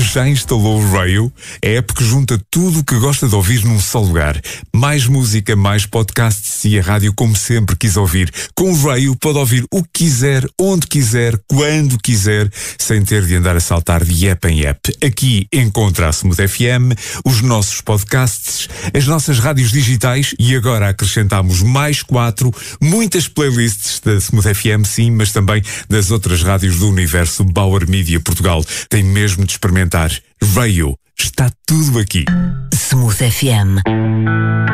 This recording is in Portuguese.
Já instalou o Raio? A app que junta tudo o que gosta de ouvir num só lugar. Mais música, mais podcasts e a rádio como sempre quis ouvir. Com o Raio pode ouvir o que quiser, onde quiser, quando quiser, sem ter de andar a saltar de app em app. Aqui encontra a Smooth FM, os nossos podcasts, as nossas rádios digitais e agora acrescentamos mais 4, muitas playlists da Smooth FM, sim, mas também das outras rádios do universo Bauer Media Portugal. Tem mesmo de experimentar. Raio, está tudo aqui. Smooth FM.